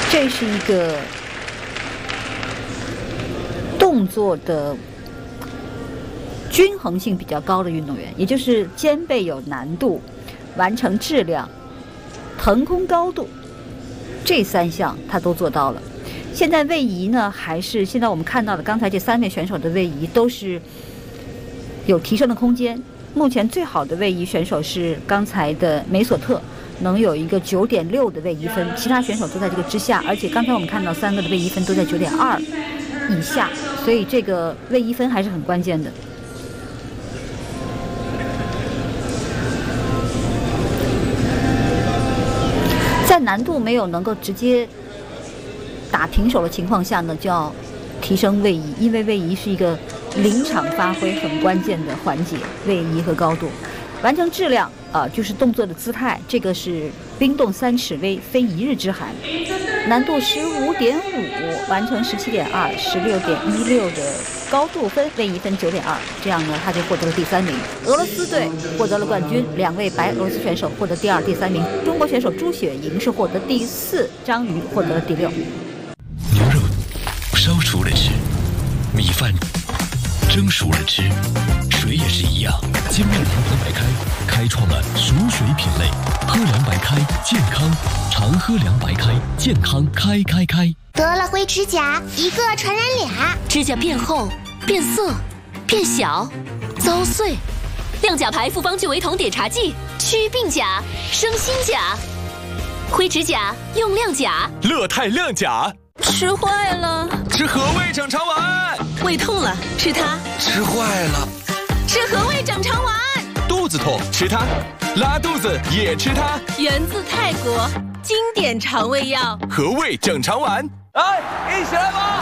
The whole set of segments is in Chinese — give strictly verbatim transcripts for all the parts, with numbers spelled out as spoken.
这是一个动作的均衡性比较高的运动员，也就是肩背有难度、完成质量、腾空高度这三项他都做到了。现在位移呢，还是现在我们看到的刚才这三位选手的位移都是有提升的空间。目前最好的位移选手是刚才的梅索特，能有一个九点六的位移分，其他选手都在这个之下，而且刚才我们看到三个的位移分都在九点二以下，所以这个位移分还是很关键的。在难度没有能够直接打平手的情况下呢，就要提升位移，因为位移是一个临场发挥很关键的环节，位移和高度。完成质量啊、呃，就是动作的姿态，这个是冰冻三尺微，非一日之寒。难度十五点五，完成十七点二，十六点一六的高度分，位移分九点二，这样呢他就获得了第三名。俄罗斯队获得了冠军，两位白俄罗斯选手获得第二、第三名。中国选手朱雪莹是获得第四，张瑜获得了第六。 牛肉烧熟了吃，米饭蒸熟了吃，水也是一样。金麦郎白白开开创了熟水品类，喝凉白开健康，常喝凉白开健康开开开。 得了灰指甲，一个传染俩， 指甲变厚、变色、变小、遭碎。亮甲牌复方聚维酮碘茶剂，祛病甲，生新甲。灰指甲用亮甲， 乐泰亮甲。 吃坏了， 吃和味整肠丸。 胃痛了，吃它。 吃坏了， 吃和味整肠丸。 肚子痛，吃它。拉肚子也吃它。 源自泰国，经典肠胃药。 和味整肠丸。哎，一起来吧！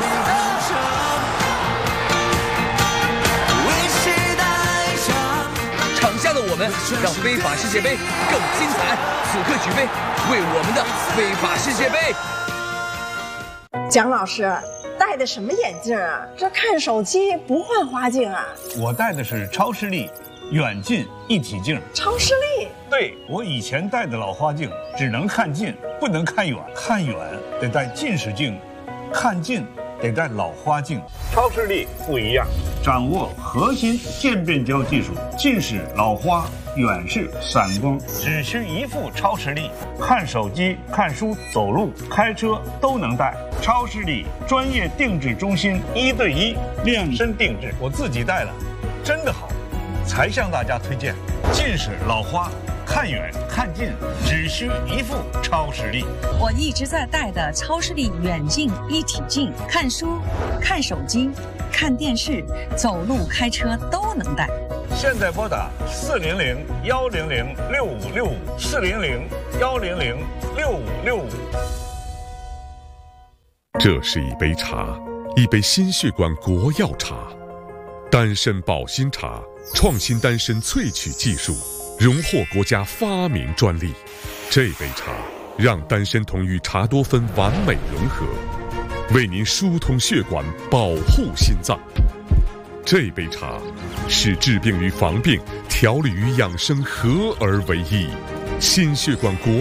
场下的我们让非法世界杯更精彩。此刻举杯，为我们的非法世界杯。 蒋老师戴的什么眼镜啊？这看手机不换花镜啊？ 我戴的是超视力远近一体镜。 超视力？ 对，我以前戴的老花镜只能看近，不能看远，看远得戴近视镜，看近得戴老花镜。超视力不一样，掌握核心渐变焦技术，近视、老花、远视、散光，只需一副超视力，看手机、看书、走路、开车都能戴。超视力专业定制中心，一对一量身定制，我自己戴了，真的好，才向大家推荐。近视、老花，看远看近，只需一副超视力。 我一直在戴的超视力远近一体镜，看书、看手机、看电视、走路、开车都能戴。 现在拨打四零零幺零零六五六五，四零零幺零零六五六五。 这是一杯茶，一杯心血管国药茶，丹参保心茶，创新丹参萃取技术，荣获国家发明专利。这杯茶让丹参酮与茶多酚完美融合，为您疏通血管，保护心脏。这杯茶使治病与防病、调理与养生合而为一，心血管国